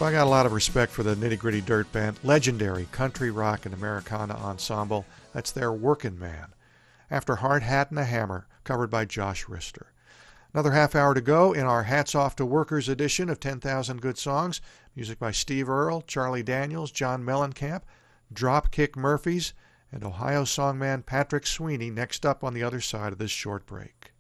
Well, I got a lot of respect for the Nitty Gritty Dirt Band, legendary country rock and Americana ensemble. That's their Workin' Man. After Hard Hat and a Hammer, covered by Josh Rister. Another half hour to go in our Hats Off to Workers edition of 10,000 Good Songs. Music by Steve Earle, Charlie Daniels, John Mellencamp, Dropkick Murphys, and Ohio songman Patrick Sweeney next up on the other side of this short break.